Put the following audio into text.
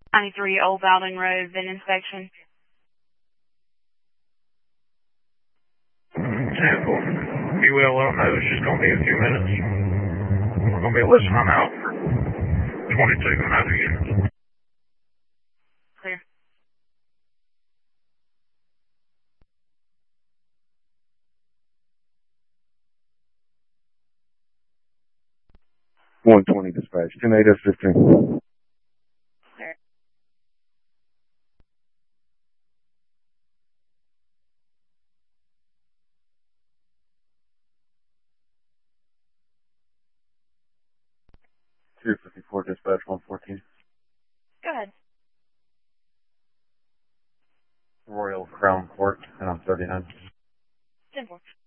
93 Old Baldwin Road, VIN inspection. Sample. You will let them know it's just going to be a few minutes. We're going to be listening. I'm out for 22 and other units. Clear. $120 dispatch, 10-8-15. Clear. $254 dispatch, 114. Go ahead. Royal Crown Court, and I'm 39. 10-4.